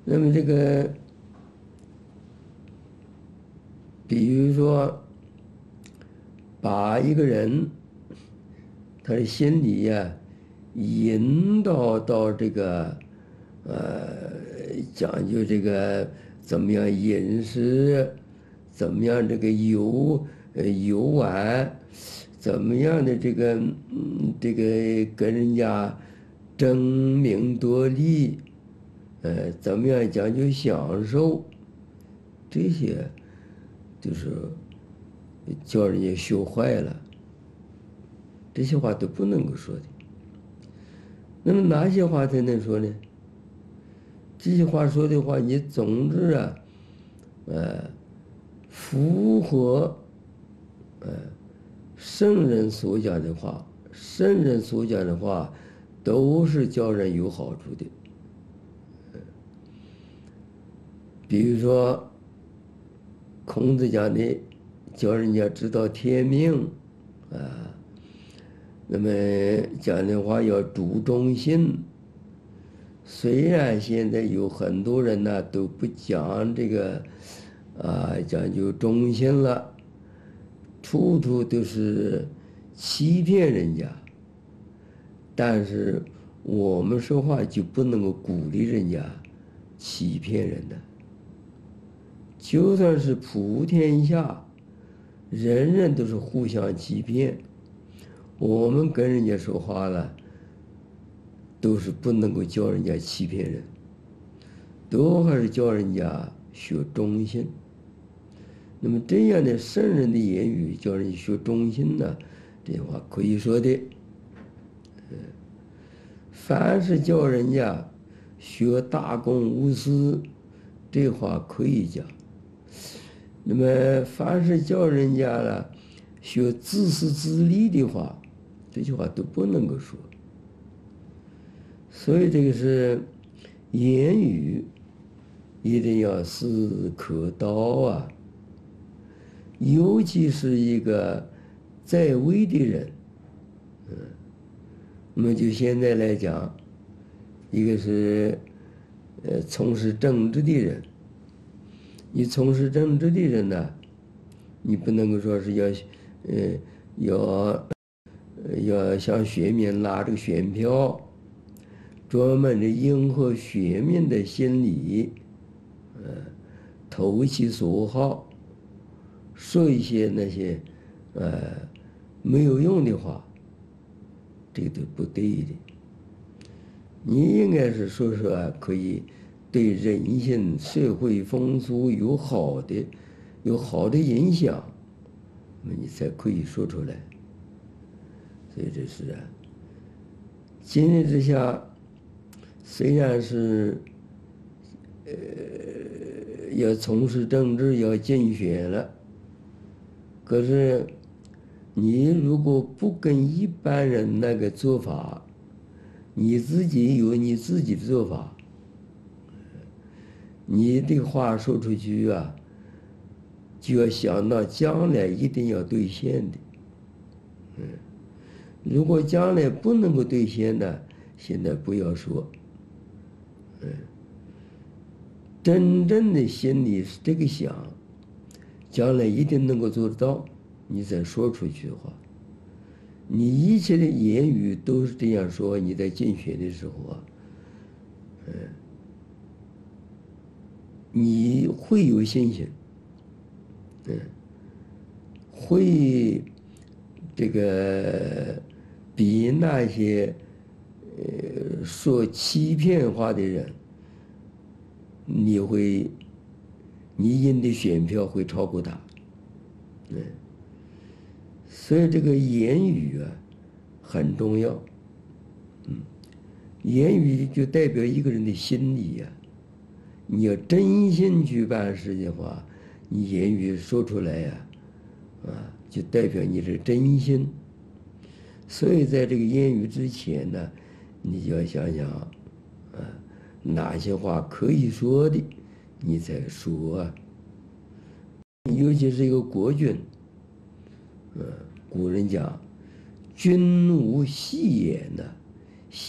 那么这个，比如说，把一个人他的心理呀、引导到这个，讲究这个怎么样饮食，怎么样这个游玩，怎么样的这个跟人家争名夺利，怎么样讲究享受，这些就是叫人家学坏了，这些话都不能够说的。那么哪些话才能说呢？这些话说的话，你总之啊，符合圣人所讲的话，圣人所讲的话都是叫人有好处的。比如说，孔子讲的，叫人家知道天命，那么讲的话要注重心。虽然现在有很多人呢都不讲这个，讲究忠心了，处处都是欺骗人家，但是我们说话就不能够鼓励人家欺骗人的。就算是普天下，人人都是互相欺骗，我们跟人家说话了，都是不能够叫人家欺骗人，都还是叫人家学忠心。那么这样的圣人的言语叫人学忠心呢，这话可以说的。凡是叫人家学大公无私，这话可以讲。那么凡是叫人家了学自私自利的话，这句话都不能够说。所以这个是言语一定要适可道啊，尤其是一个在位的人，那么就现在来讲，一个是从事政治的人，你从事政治的人呢，你不能够说是要向选民拿这个选票，专门的迎合选民的心理，投其所好，说一些那些没有用的话，这个都不对的。你应该是说可以对人性、社会风俗有好的影响，那么你才可以说出来。所以这是今日之下，虽然是要从事政治，要竞选了，可是你如果不跟一般人那个做法，你自己有你自己的做法，你的话说出去啊，就要想到将来一定要兑现的。如果将来不能够兑现呢，现在不要说。真正的心里是这个想，将来一定能够做得到，你再说出去的话，你一切的言语都是这样说，你在竞选的时候啊，你会有信心，会这个比那些说欺骗话的人，你赢的选票会超过他。所以这个言语啊很重要。言语就代表一个人的心理呀。你要真心去办事的话，你言语说出来呀，就代表你是真心。所以在这个言语之前呢，你就要想想，哪些话可以说的，你才说啊。尤其是一个国君，古人讲，君无戏言呐。